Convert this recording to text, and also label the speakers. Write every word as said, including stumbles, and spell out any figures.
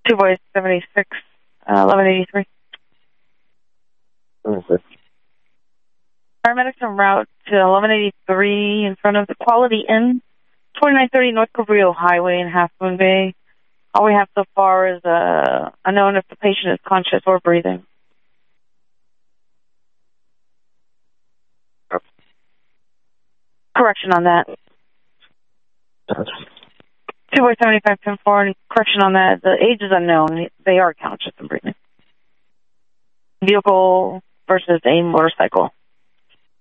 Speaker 1: Two boys, seventy-six, uh, eleven eighty-three.
Speaker 2: seventy-six.
Speaker 1: Paramedics en route to eleven eighty-three in front of the Quality Inn, twenty-nine thirty North Cabrillo Highway in Half Moon Bay. All we have so far is uh, unknown if the patient is conscious or breathing.
Speaker 2: Yep.
Speaker 1: Correction on that. Two boy seventy-five ten four, and correction on that. The age is unknown. They are conscious and breathing. Vehicle versus a motorcycle.